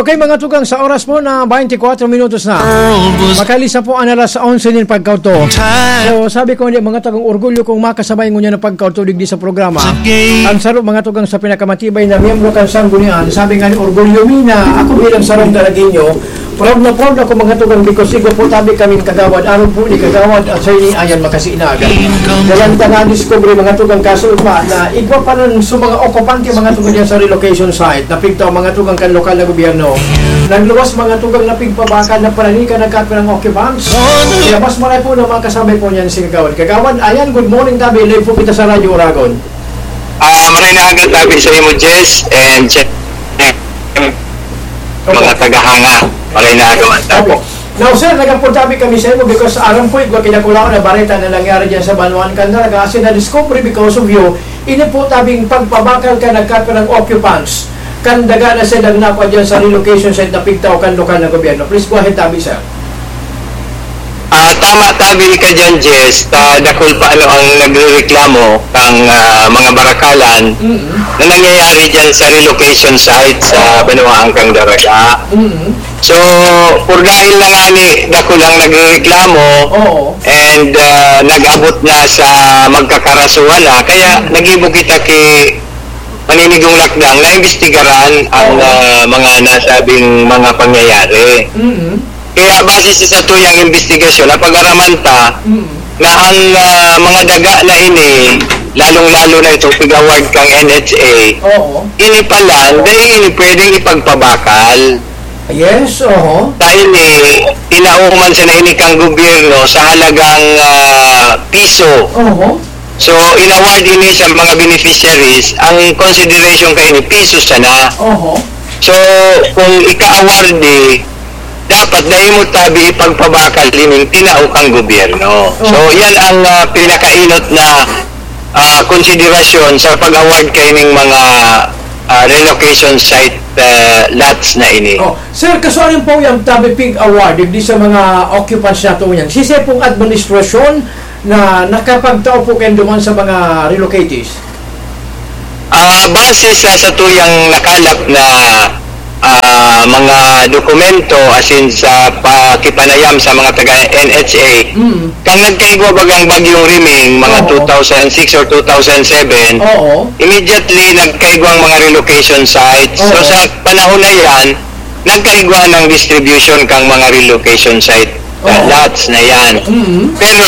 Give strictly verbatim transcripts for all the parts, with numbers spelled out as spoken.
Okay mga tugang, sa oras po na twenty-four minutos na. Makalisa po ang alas eleven ng pagkauto. So sabi ko hindi mga tugang, orgulyo kong makasabay ngunya ng pagkauto digdi sa programa. Ang saro mga tugang sa pinakamatibay na miyembro kan sanggunian. Sabi nga ni orgulyo mina, ako bilang sarong Daragueño, proud na proud ako mga tugang because igo po tabi kaming kagawad. Araw po ni kagawad at sa ini ayan makasinagan. Dalang tanan discovery mga tugang kaso pa na igwa pa rin sa mga okupante mga tugang yan sa relocation site. Napigtaw mga tugang kan lokal na gobyerno. Nagluwas mga tugang na pigpabakan na pananika nagkatwa ng occupants. Kaya mas malay po na mga kasabay po niyan si kagawad. Kagawad, ayan, good morning tabi. Live po kita sa Radyo Oragon. Ah, uh, maray na agad tabi sa imo, Jess, and check mga tagahanga. Maray na agad tabi. Now sir, nagpuntabi kami sa imo because aram po igwa kinakulaw na barita na nangyari dyan sa Banuan Candelaga kasi na-discovery because of you, ini po tabing pagpabakal ka nagkatwa ng occupants. Kan daga na siya dagna pa dyan sa relocation site na pigtaw kan lokal na gobyerno. Please go ahead tabi sir. Ah, uh, tama tabi ka dyan, Jess. Ta dakol pa ano ang nagrereklamo kang uh, mga barakalan mm-hmm. na nangyayari dyan sa relocation site sa Banuan Candelaga. Mm-hmm. So, por dahil na nga ni dakol ang nagrereklamo oh. and uh, nag-abot na sa magkakarasuhan na, kaya mm-hmm. nag-ibo kita kay paninigong lakdang na imbestigaran ang uh, mga nasabing mga pangyayari. Mm-hmm. Kaya base sa tuyang investigasyon na pag-araman ta mm-hmm. na ang uh, mga daga na ini, lalong-lalo na itong pig-award kang N H A, oh. ini pala, dahil ini pwedeng ipagpabakal. Yes, oo. Dahil ni inauman sa na ini kang gobyerno sa halagang uh, piso. Oo. So, in-award ini sa mga beneficiaries, ang consideration kay ni piso sana. Uh-huh. So, kung ika-award di, dapat dahil mo tabi ipagpabakal lining tinao kang gobyerno. Uh-huh. So, yan ang uh, pinakainot na uh, konsiderasyon sa pag-award kay ning mga uh, relocation site uh, lots na ini. Oh. Sir, kasuanin po yung tabi pig award, hindi sa mga occupants na ito yan. Sisi pong administrasyon na nakapagtao po kayo duman sa mga relocatees? Ah, uh, base sa sa tuyang nakalap na uh, mga dokumento asin sa pakipanayam sa mga taga N H A, mm. kang nagkaigwa bagang bagyong Riming mga two thousand six or two thousand seven, oo. Immediately nagkaigwa ang mga relocation sites. Oo. So sa panahon na yan, nagkaigwa ng distribution kang mga relocation site uh, lots na yan. Mm-hmm. Pero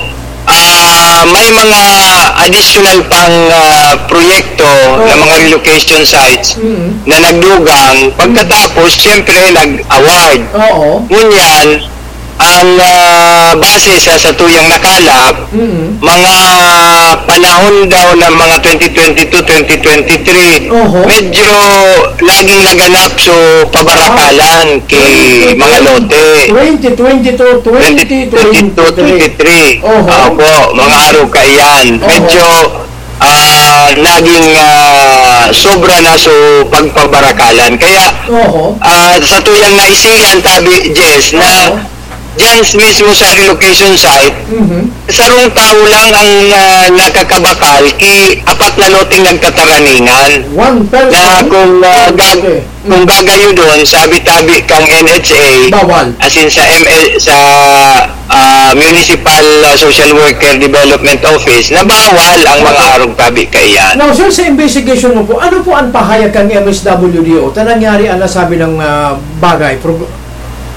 Uh, may mga additional pang uh, proyekto oh. na mga relocation sites mm-hmm. na nagdugang. Pagkatapos, siyempre, nag-award. Oo. Ngunyan, ang uh, base sa sa tuyang nakalap, mm-hmm. mga panahon daw ng mga twenty twenty-two twenty twenty-three, uh-huh. medyo laging naganap so pabarakalan kay mga lote. twenty twenty-two twenty twenty-three. Uh-huh. Opo, mga araw kaiyan. Uh-huh. Medyo uh, naging uh, sobra na so pagpabarakalan. Kaya uh-huh. uh, sa tuyang naisiyan tabi, Jess, na uh-huh. diyan mismo sa relocation site, mm-hmm. sarong tao lang ang uh, nakakabakal ki apat na loting nagtataraningan. One person? Na kung, uh, gag okay. mm-hmm. kung gagayo doon, sabi-tabi kang N H A, bawal. As in sa M L, sa uh, Municipal uh, Social Worker Development Office, na bawal ang mga arog tabi kaiyan. Now, sir, sa investigation mo po, ano po ang pahayag kang M S W D O? Tanangyari ang nasabi ng uh, bagay? Pro-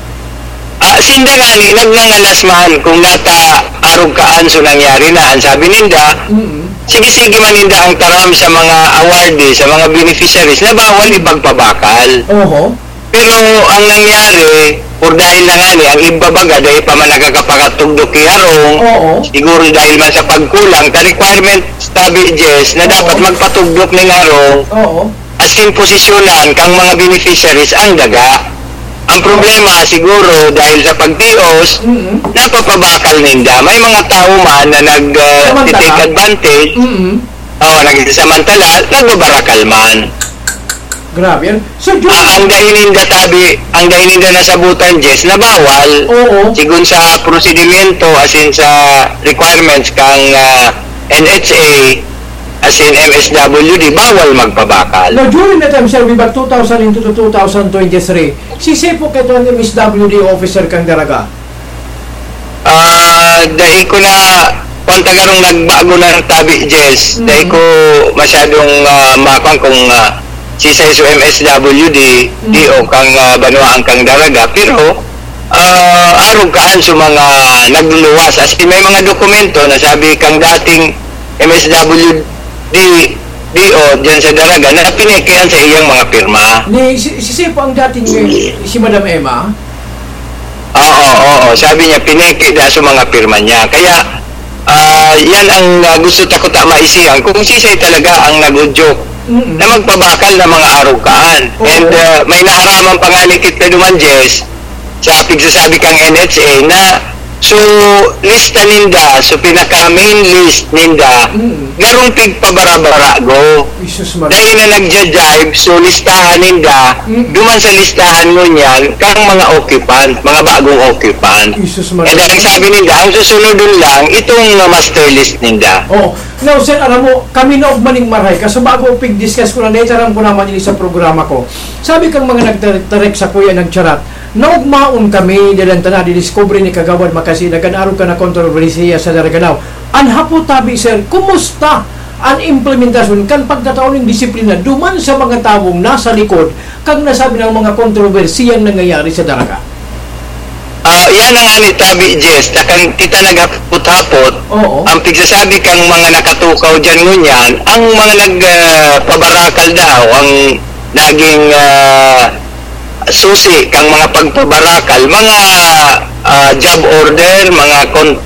Ah, sinda nga ni, nagnangalas man kung nata arog kaan so nangyari na. Ang sabi ninda, mm-hmm. sige-sige man ninda ang taram sa mga awardee, sa mga beneficiaries na bawal ipagpabakal. Uh-huh. Pero ang nangyari, por dahil na nga ni, ang ibabaga dahil pa man nagkakapakatugdok kiharong, uh-huh. siguro dahil man sa pagkulang, ka requirement tabi, Jess, na uh-huh. dapat magpatugdok ng harong, uh-huh. as in posisyonan kang mga beneficiaries ang daga. Ang problema siguro dahil sa pagtios, mm-hmm. napapabakal ninda. May mga tao man na nag-take uh, advantage, mm-hmm. oh, nagsasamantala, nagbabarakal man. Grabe yan. So, ah, ang dahil ninda tabi, ang dahil ninda nasabutan, Jess, na bawal, oo. Sigun sa prosedimento, as in sa requirements kang uh, N H A, as in M S W D, bawal magpabakal. Now, during the time, sir, we back two thousand to two thousand twenty-three, si Sepo kayo ang M S W D officer kang daraga? Ah, uh, dahil ko na pantagarong nagbago ng tabi, Jess. Mm-hmm. Dahil ko masyadong uh, makang kung uh, si sa M S W D, mm-hmm. di o kang uh, banuaan kang daraga. Pero, uh, arog kaan sa mga nagluluwas. As in, may mga dokumento na sabi kang dating M S W D, D O dyan sa daraga na pinikihan sa iyang mga pirma. Ni, si, si Sepo ang dating si Madam Emma? Oo, oo, oo. Sabi niya, piniki na sa mga pirma niya. Kaya, uh, yan ang uh, gusto takot na maisihan. Kung sisay talaga ang nag-udyok mm-hmm. na magpabakal ng mga arukaan. Okay. And uh, may naharaman pa nga ni Kit Peduman, Jess, sa pigsasabi kang N H A na so, lista ninda, so pinaka-main list ninda, mm. garong pigpabara-bara go. Dahil na nagja-jive, so listahan ninda, mm. duman sa listahan mo niyan, kang mga occupant, mga bagong occupant. And ang sabi ninda, ang susunodun lang, itong uh, master list ninda. Oh, now sir, alam mo, kami na maning maray, kasi bago pig-discuss ko na, naitaram ko naman yun sa programa ko. Sabi kang mga nagtarek sa kuya, nagcharat, naugmaon kami dalang tanah di-discovery ni Kagawad Makasi naganaro ka na kontrobersiya sa Daraganaw. Anhapo tabi sir, kumusta ang implementasyon kan pagkataon ng disiplina duman sa mga tawong nasa likod kang nasabi ng mga kontrobersiyang nangyayari sa Daraga? Uh, yan ang ani tabi, Jess, takang kita nagaput-hapot. Ang pigsasabi kang mga nakatukaw dyan ngunyan, ang mga nagpabarakal uh, daw, ang naging uh, susi kang mga pagpabarakal, mga uh, job order, mga kon,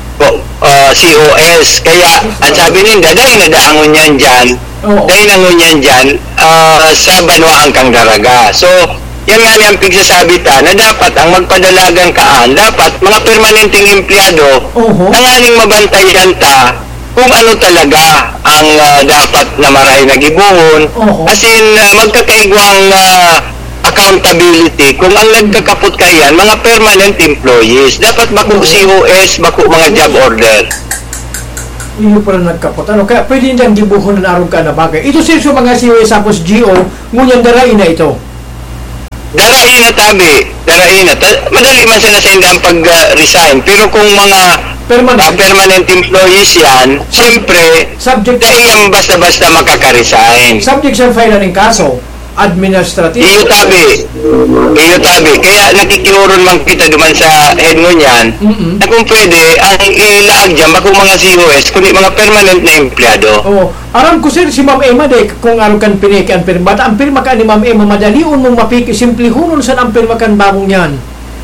uh, C O S. Kaya, ang sabi ninda, dahil nadaangon yan dyan, oh. dahil nangon yan dyan, uh, sa banwaan kang daraga. So, yan nga niyang pigsasabi ta, na dapat ang magpadalagan kaan, dapat mga permanenteng empleyado, uh-huh. na nga ning mabantayan ta, kung ano talaga ang uh, dapat na maray nagibuhon, uh-huh. as in, uh, magkakaigwang uh, accountability kung ang nagkakapot kayan mga permanent employees dapat bako C O S bako mga job order iyo pala nagkapot ano kaya pwede niyang gibuhon na arong ka na bagay ito sir so mga C O S tapos G O ngunyan darain na ito darain na tabi darain na Ta- madali man sila sa indang pag-resign pero kung mga permanent, uh, permanent employees yan siyempre subject dahil basta-basta makaka-resign subject sa file ng kaso administrative. Iyo tabi. Iyo tabi. Kaya nakikiuron man kita duman sa head mo niyan. Mm-hmm. Na kung pwede, ang ilaag dyan, bakong mga C O S, kundi mga permanent na empleyado. Oo. Aram ko sir, si Ma'am Emma de, kung ano kan piniki ang pirma. Bata ang pirma ka ni Ma'am Emma, madaliun mong mapiki, simple hunon saan ang pirma kan bagong yan.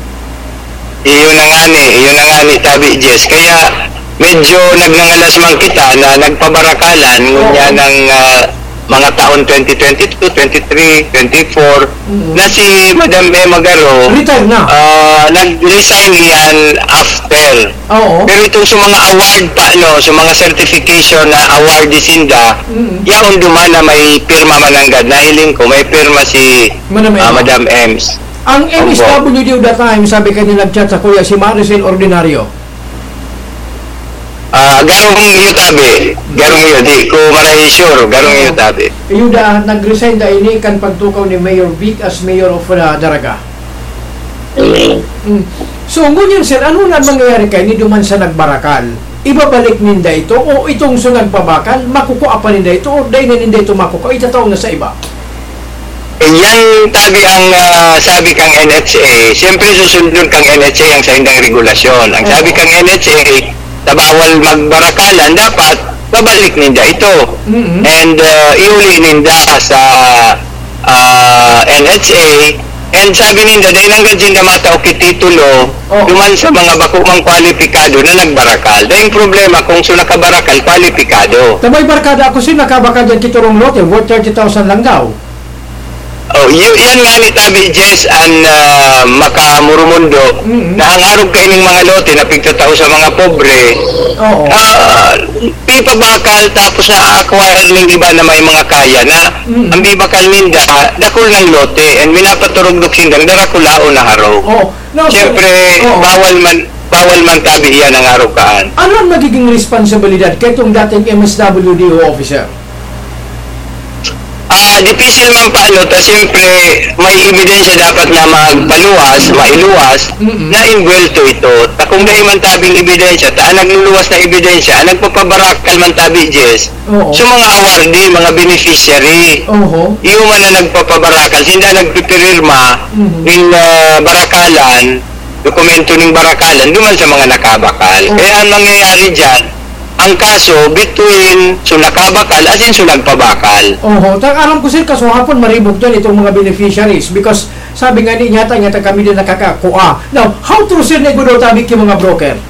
Iyo na nga ni, iyo na nga ni tabi, Jess. Kaya medyo nagnangalas man kita na nagpabarakalan ngunya ng uh, mga taon twenty twenty-two, twenty-three, twenty-four mm-hmm. na si Madam Emma Garo retire na uh, nag-resign yan after. Oo. Pero itong sa mga award pa no, sa mga certification na award disinda mm-hmm. yaon duman na may pirma mananggad na hiling ko may pirma si Madam, uh, Madam Ems. Ang M S W D that time sabi kanina nag-chat sa kuya si Maricel Ordinario. Ah, uh, garong iyo tabi. Garong iyo di ko maray sure, garong iyo tabi. Iyo da nag-resign da ini kan pagtukaw ni Mayor Vic as Mayor of uh, Daraga. Mm. Mm. So ngunyan sir, ano na mangyayari kay ni duman sa nagbarakal? Ibabalik ninda ito o itong sa nagpabakal, makukuha pa ninda ito o dahil na ninda ito makukuha, itatawag na sa iba? Eh, yan tabi ang uh, sabi kang N H A. Siyempre susundon kang N H A ang sa indang regulasyon. Ang sabi kang N H A, na bawal magbarakalan, dapat babalik ninda ito. Mm-hmm. And uh, iuli ninda sa uh, N H A. And sabi ninda, dahil ang gajin na mata o kititulo, oh. duman sa mga bakumang kwalipikado na nagbarakal. Dahil problema kung so nakabarakal, kwalipikado. Tamay barkada ako sin nakabakal dyan kiturong lote, worth thirty thousand lang daw. Oh, y- yan nga ni Tabi Jess ang uh, makamurumundo mm-hmm. na ang arog kaining mga lote na pigtatao sa mga pobre. Oo. Uh, pipabakal tapos na acquire ng iba na may mga kaya na mm-hmm. ang bibakal ninda dakol ng lote and minapaturog duksindang darakulaon na haro. Oo. No, siyempre, oh. bawal man bawal man tabi yan ang arukaan. Ano ang magiging responsibilidad kay itong dating M S W D O officer? Ah, difícil man paano, ta siyempre may ebidensya dapat na magpaluwas, mailuwas, Mm-mm. na inbuelto ito. Ta kung dahil man tabing ebidensya, ta ang nagluluwas na ebidensya, ang nagpapabarakal man tabi, Jess, Oo. so mga awardee, mga beneficiary, Oho. iyo man na nagpapabarakal, sinda nagpipirirma Mhm. in ah, barakalan, dokumento ng barakalan, duman sa mga nakabakal. Oo. Kaya ang nangyayari dyan, ang kaso between so nakabakal as in so nagpabakal. Oho. Tang alam ko sir, kaso hapon maribog dyan itong mga beneficiaries because sabi nga ni nyata nga kami din nakakakuha. Now, how true sir na daw tabi yung mga broker?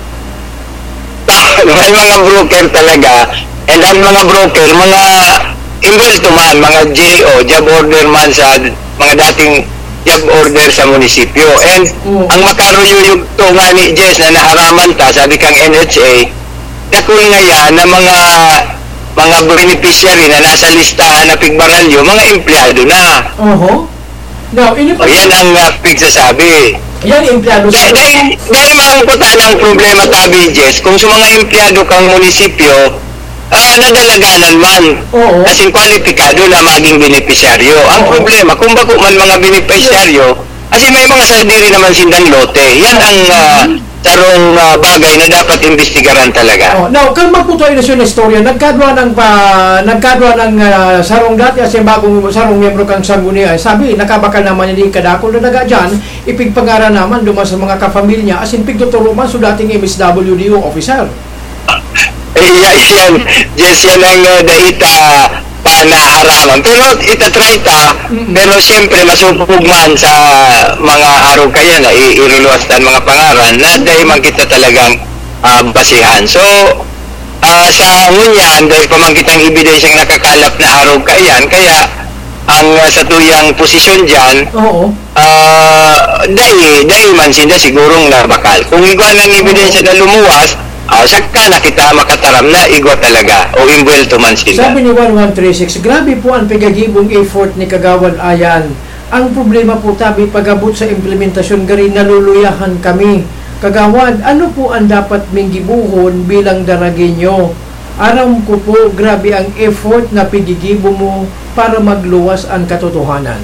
May mga broker talaga, and ang mga broker, mga involved man, mga J O, job order man sa mga dating job order sa munisipyo. And Oo. ang makaruyuyog to nga ni Jess na naharaman ta, sabi kang N H A, dakul nga yan na mga mga beneficiary na nasa listahan na pigbaralyo, mga empleyado na. Oho. Now, ini O pa yan ang uh, pigsasabi. yan empleyado sa Dahil, dahil, dahil maangkutan ang problema tabi, Jess, kung sa mga empleyado kang munisipyo, ah, nadalaganan man. Oo. As in, kwalipikado na maging benepisyaryo. Ang Oo. problema, kung bako man mga benepisyaryo, as in, may mga sadiri naman sindang lote. Yan ang uh, tarong uh, bagay na dapat imbestigaran talaga. Oh, now, kung magputoy na siya na istorya, nagkadwa ng pa, nagkadwa ng ah, sarong dati as yung bagong sarong miyembro kang sanggunian, sabi, nakabakal naman hindi kadakol na daga dyan, ipigpangara naman duman sa mga kafamilya, as in pigtuturo man so dating M S W D O officer. Eh, yan, yan, yes, yan ang uh, daita pa naaraman. Pero itatry ta, Mm-mm. pero siyempre masupog man sa mga araw kaya na iruluwastan mga pangaran na dahil man kita talagang uh, basihan. So, uh, sa ngunyan, dahil pa man kitang ebidensyang nakakalap na araw kayan, kaya ang uh, sa tuyang posisyon dyan, Oo. Ah, dahil, dahil man sila sigurong nabakal. Kung igwa ng ebidensya na lumuwas, ah, saka na kita makataram na igwa talaga o imbuelto man sila. Sabi ni one one three six, grabe po ang pigagibong effort ni Kagawad Ayan. Ang problema po tabi pagabot sa implementasyon gari naluluyahan kami. Kagawad, ano po ang dapat minggibuhon bilang daraginyo? Aram ko po, grabe ang effort na pigigibo mo para magluwas ang katotohanan.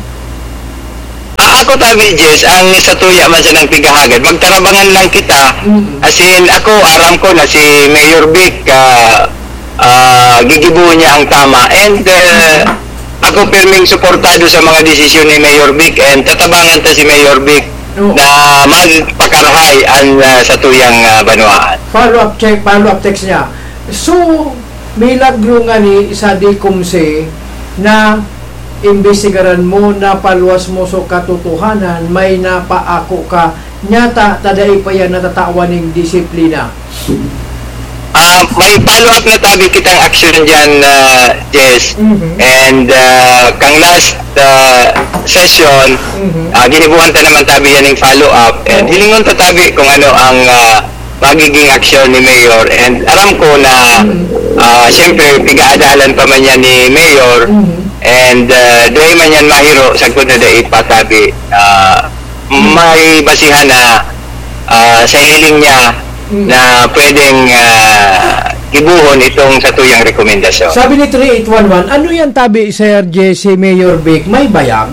Ah, ako tabi, Jess, ang sa tuya man sa nang pigahagad, magtarabangan lang kita. Mm. As in, ako, aram ko na si Mayor Vic, ah, ah, gigibuon niya ang tama. And, uh, ako pirming suportado sa mga desisyon ni Mayor Vic and tatabangan ta si Mayor Vic Oo. na magpakarahay ang uh, sa tuyang uh, banwaan. Follow-up check, follow-up text niya. So, milagro nga ni isa di kumse na imbestigaran mo, napaluwas mo so katotohanan, may napaako ka, nyata, taday pa yan natatawa ng disiplina. Ah, may follow-up na tabi kitang action dyan, uh, Jess. Mhm. And uh, kang last uh, session, Mhm. uh, ginibuhan ta naman tabi yan ng follow-up. And Oo. hilingon ta tabi kung ano ang uh, magiging aksyon ni Mayor. And aram ko na, uh, siyempre, pigaadalan pa man yan ni Mayor. Mhm. And uh, doon man yan mahiro, sagod na dahi patabi. Uh, may basihan na uh, sa hiling niya Mm. na pwedeng uh, ibuhon itong sa tuyang rekomendasyon. Sabi ni three eight one one, ano yan tabi, Sir Jesse Mayor Vic, may bayag?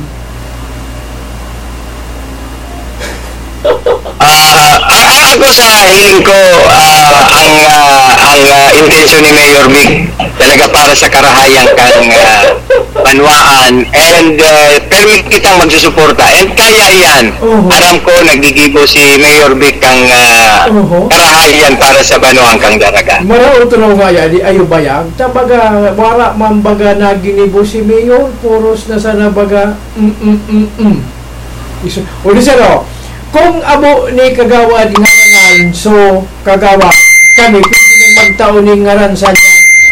Ah, ang ang ako sa hiling ko, ah, ang ah, ang ah, intensyon ni Mayor Vic talaga para sa karahayan kang ah, banwaan and uh, permit kitang magsusuporta and kaya yan. Oo. Alam ko naggigibo si Mayor Vic kang ah, Oo. karahayan para sa banwaan kang daraga. Marao ito na nga yan, di ayo bayag. Tabaga, wala man baga na ginibo si Mayor, puros na sana baga, mm mm mm mm. Iso- O di sir, o, kung abo ni Kagawad ngaran, so Kagawad, kami pwede nang magtaon ni ngaran sa niya.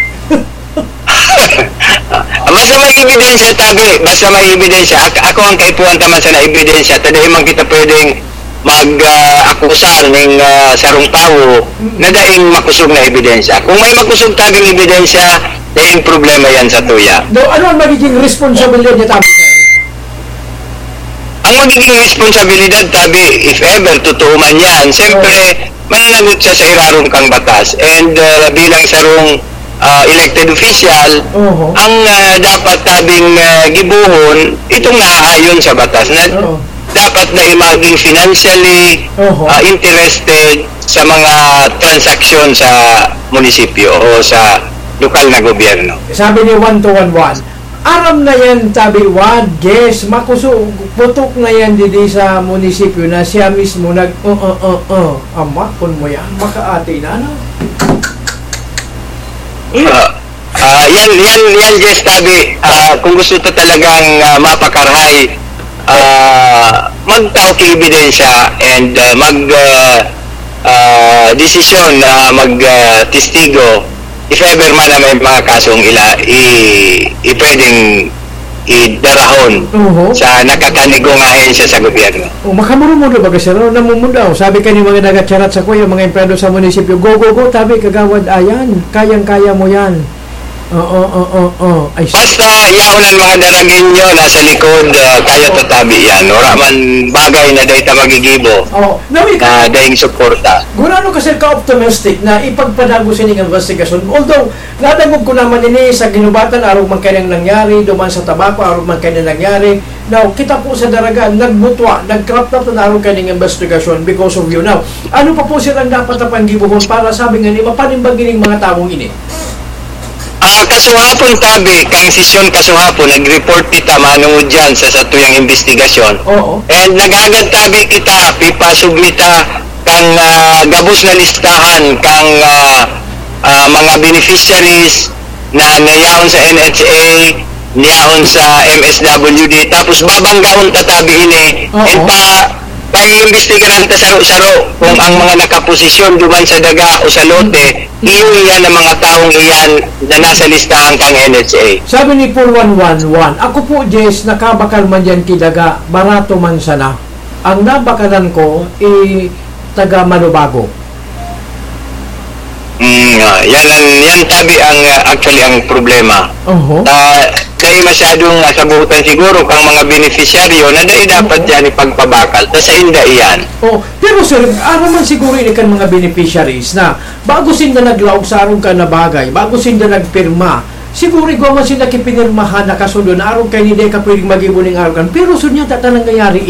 Basta may ebidensya tabi, basta may ebidensya. Ak- ako ang kaipuan taman sa na ebidensya, tadahi man kita pwedeng mag-akusar ng uh, sarong tao na daing makusog na ebidensya. Kung may makusog tabing ebidensya, daing problema yan sa tuya. Do, ano ang magiging responsibilidad niya tabi, sir? Ang magiging responsibilidad tabi if ever totoo man yan. Siyempre, mananagot siya sa irarong kang batas. And uh, bilang sarong uh, elected official, Uh-huh. ang uh, dapat tabing uh, gibuhon, itong naaayon sa batas. Na, Oo. dapat na maging financially Oho. uh, interested sa mga transaksyon sa munisipyo o sa lokal na gobyerno. Sabi ni one to one one, aram na yan tabi wad, guess, makuso, putok na yan didi sa munisipyo na siya mismo nag, uh, uh, uh, uh, ama, kun mo yan, makaati na, no? Uh, uh, yan, yan, yan, Jess, tabi, uh, kung gusto to talagang uh, mapakarhay, uh, magtawag ebidensya and uh, mag uh, uh, desisyon na mag uh, testigo if ever man na may mga kasong ila i, i pwedeng idarahon Oo. sa nakakanigong ahensya sa gobyerno. O, makamurumudo ba kasi, no? Namumudaw. Sabi ka ni mga nagacharat sa kuya, mga empleyado sa munisipyo, go, go, go, tabi, kagawad, ayan, kayang-kaya mo yan. Oo, oo, oo, oo. Ay, Basta yaon ang mga daragin nyo nasa likod, uh, kaya tatabi yan. Wala man bagay na dahil magigibo oh, nawi na ka, dahil suporta. gurano kasi ka-optimistic na ipagpadago sa inyong investigasyon. Although, nadagog ko naman ini sa ginubatan, araw man kanyang nangyari, duman sa tabako, araw man kanyang nangyari. Now, kita po sa daraga, nagbutwa, nag-craft na araw kanyang investigasyon because of you. Now, ano pa po silang dapat na panggibuhon para sabi nga ni, mapanimbagin mga taong ini? Ah, kasuhapon tabi, kang sesyon kasuhapon, nag-report kita manungod dyan sa satuyang investigasyon. Oo. And naghagad tabi kita, pipasubmita kang ah, gabos na listahan kang ah, ah, mga beneficiaries na nayaon sa N H A, niyaon sa M S W D, tapos babanggaon tatabi ini. Oo. And pa, pag-iimbestigaran ta saro-saro kung ang mga nakaposisyon duman sa daga o sa lote, iyo iyan ang mga taong iyan na nasa listahan kang N H A. Sabi ni four one one one, ako po, Jess, nakabakal man dyan kidaga, barato man sana. Ang nabakalan ko, i taga Manubago. Mm, ah, yan ang yan tabi ang ah, actually ang problema. Oho. Uh, dahil masyadong uh, sabutan siguro kang mga beneficiaryo na dahil dapat yan ipagpabakal. Tapos sa inda iyan. Oh, pero sir, ano man siguro ini kan mga beneficiaries na bago sila naglaog sa arong ka na bagay, bago sila nagpirma, siguro ikaw man sila kipinirmahan na kasunod na arong kayo hindi ka pwedeng mag-ibuning arong kan. Pero sir niya tatanang nangyari